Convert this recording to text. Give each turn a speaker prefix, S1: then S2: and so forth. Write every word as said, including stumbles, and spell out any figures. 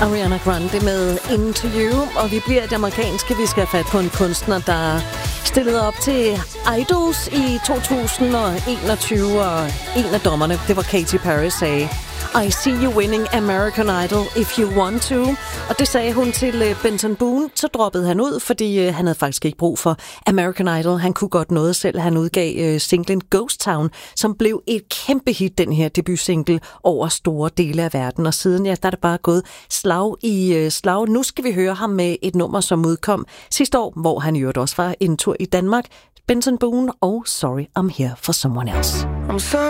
S1: Ariana Grande med Into You, og vi bliver det amerikanske. Vi skal have fat på en kunstner, der stillede op til Idols i to tusind enogtyve, og en af dommerne, det var Katy Perry, sagde: I see you winning American Idol if you want to. Og det sagde hun til Benson Boone. Så droppede han ud, fordi han havde faktisk ikke brug for American Idol. Han kunne godt noget selv. Han udgav singlen Ghost Town, som blev et kæmpe hit, den her debutsingle, over store dele af verden. Og siden, ja, der er det bare gået slag i slag. Nu skal vi høre ham med et nummer, som udkom sidste år, hvor han i øvrigt også var en tur i Danmark. Benson Boone og Sorry I'm Here for Someone Else.
S2: I'm sorry